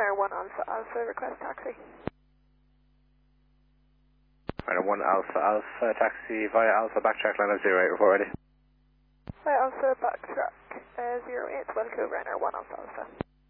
Ryanair 1 Alpha Alpha, request taxi. Ryanair 1 Alpha Alpha, taxi via Alpha, backtrack line of 08, report ready. Via Alpha, backtrack 08, Welco, Ryanair 1 Alpha Alpha.